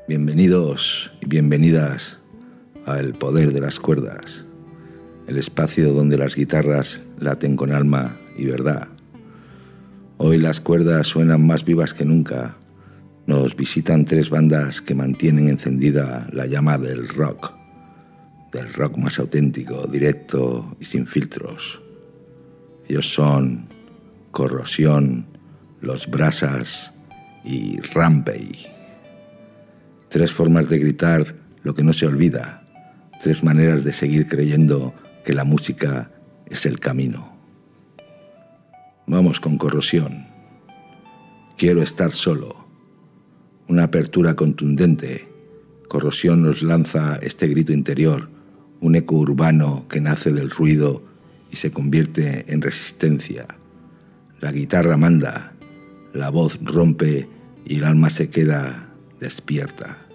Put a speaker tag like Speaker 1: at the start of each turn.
Speaker 1: Bienvenidos y bienvenidas a El Poder de las Cuerdas, el espacio donde las guitarras laten con alma y verdad. Hoy las cuerdas suenan más vivas que nunca. Nos visitan tres bandas que mantienen encendida la llama del rock más auténtico, directo y sin filtros. Ellos son Corrosión, Los Brasas y Rampage. Tres formas de gritar lo que no se olvida, tres maneras de seguir creyendo que la música es el camino. Vamos con Corrosión. Quiero estar solo. Una apertura contundente. Corrosión nos lanza este grito interior, un eco urbano que nace del ruido y se convierte en resistencia. La guitarra manda, la voz rompe y el alma se queda despierta.